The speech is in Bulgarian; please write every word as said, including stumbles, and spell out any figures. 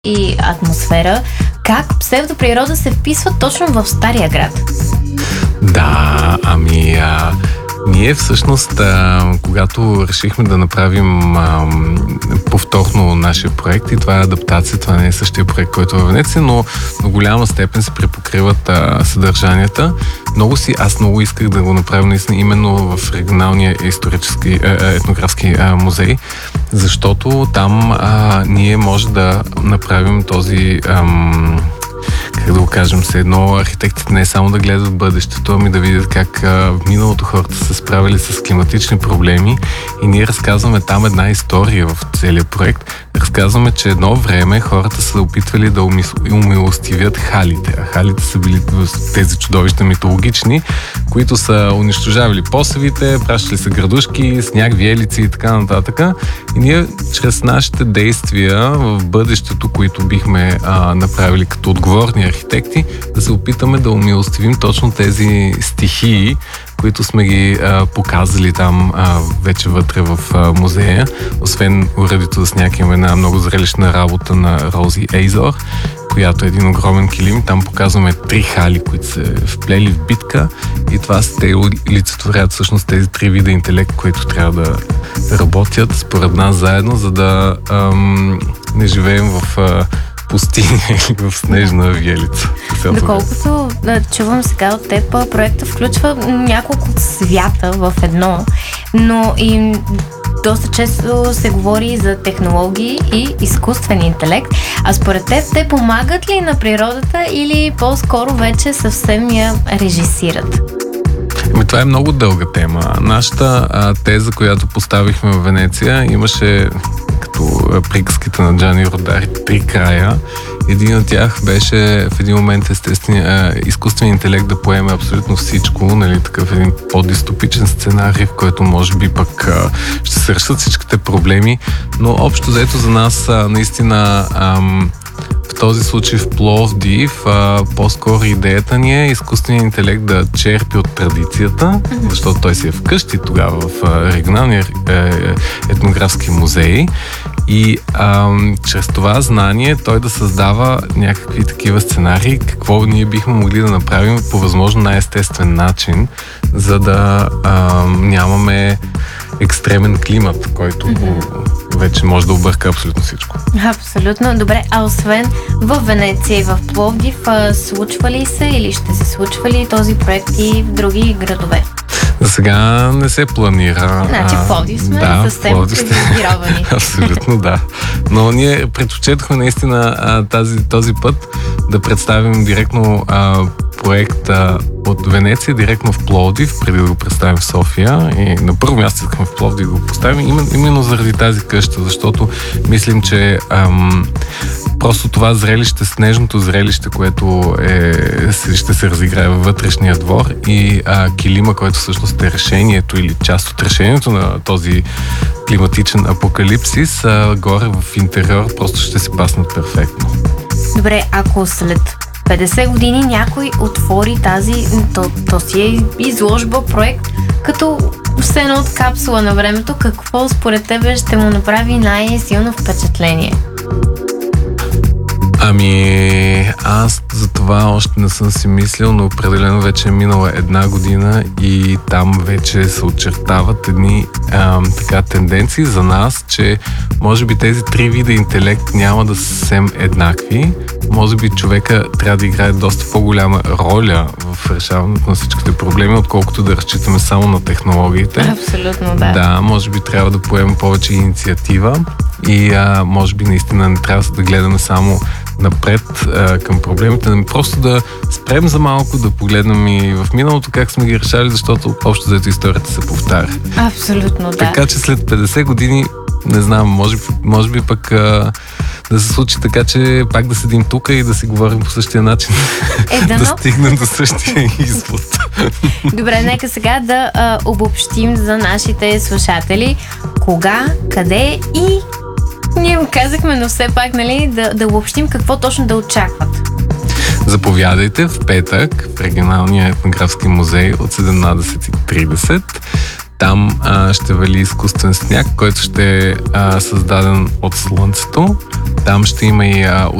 и атмосфера. Как псевдоприрода се вписва точно в Стария град? Да, ами а, ние всъщност, а, когато решихме да направим а, повторно нашия проект, и това е адаптация, това не е същия проект, който е в Венеция, но до голяма степен се препокриват а, съдържанията. Много си, аз много исках да го направим наистина именно в регионалния исторически, а, етнографски а, музей, защото там а, ние може да направим този... Ам, как да го кажем, се едно архитектите не е само да гледат в бъдещето, ами да видят как а, в миналото хората са справили с климатични проблеми, и ние разказваме там една история в целия проект. Разказваме, че едно време хората са опитвали да умилостивят халите, а халите са били тези чудовища митологични, които са унищожавали посевите, пращали са градушки, сняг, виелици и така нататък. И ние чрез нашите действия в бъдещето, които бихме а, направили като отговорни архитекти, да се опитаме да умилостивим точно тези стихии, които сме ги а, показали там а, вече вътре в а, музея. Освен уредито за сняг, имаме една много зрелищна работа на Рози Ейзор, която е един огромен килим. Там показваме три хали, които се вплели в битка, и това са те олицетворят всъщност тези три вида интелект, които трябва да работят според нас заедно, за да ам, не живеем в а, пустиня или в снежна виелица. Доколкото да, чувам сега от теб, проектът включва няколко свята в едно, но и доста често се говори за технологии и изкуствен интелект. А според теб те помагат ли на природата или по-скоро вече съвсем я режисират? Ами, това е много дълга тема. Нашата а, теза, която поставихме в Венеция, имаше като приказките на Джани Родари три края. Един от тях беше в един момент естествен изкуствен интелект да поеме абсолютно всичко, нали, такъв един по-дистопичен сценарий, в който може би пък а, ще се решат всичките проблеми, но общо заето за нас а, наистина ам, в този случай в Пловдив а, по-скоро идеята ни е изкуственият интелект да черпи от традицията, mm-hmm. защото той си е вкъщи тогава в а, регионалния е, етнографски музей, и а, чрез това знание той да създава някакви такива сценарии, какво ние бихме могли да направим по възможно най-естествен начин, за да а, нямаме екстремен климат, който mm-hmm. вече може да обърка абсолютно всичко. Абсолютно. Добре, а освен в Венеция и в Пловдив, случва ли се или ще се случва ли този проект и в други градове? За сега не се планира. Значи в Пловдив сме да, съвсем привилегировани. Абсолютно, да. Но ние предпочетохме наистина а, тази, този път да представим директно а, проекта от Венеция директно в Пловдив, преди да го представим в София. И на първо място искаме в Пловдив да го поставим именно, именно заради тази къща, защото мислим, че ам, просто това зрелище, снежното зрелище, което е, ще се разиграе във вътрешния двор, и а, килима, който всъщност е решението или част от решението на този климатичен апокалипсис, а, горе в интериор просто ще се паснат перфектно. Добре, ако след петдесет години някой отвори тази, то, то си е изложба, проект, като все едно от капсула на времето, какво според тебе ще му направи най-силно впечатление? Ами, аз за това още не съм си мислил, но определено вече е минала една година и там вече се очертават едни ам, така тенденции за нас, че може би тези три вида интелект няма да са съвсем еднакви. Може би човека трябва да играе доста по-голяма роля в решаването на всичките проблеми, отколкото да разчитаме само на технологиите. Абсолютно, да. Да, може би трябва да поемем повече инициатива и а, може би наистина не трябва да гледаме само напред а, към проблемите, но просто да спрем за малко, да погледнем и в миналото как сме ги решали, защото общо заето историята се повтаря. Абсолютно, да. Така че след петдесет години, не знам, може, може би пък а, да се случи така, че пак да седим тук и да си говорим по същия начин. Е, да, да стигнем до същия извод. Добре, нека сега да а, обобщим за нашите слушатели кога, къде и ние им казахме, но все пак, нали, да, да обобщим какво точно да очакват. Заповядайте в петък в регионалния етнографски музей от седемнадесет и тридесет. Там а, ще вали изкуствен сняг, който ще е а, създаден от слънцето. Там ще има и а,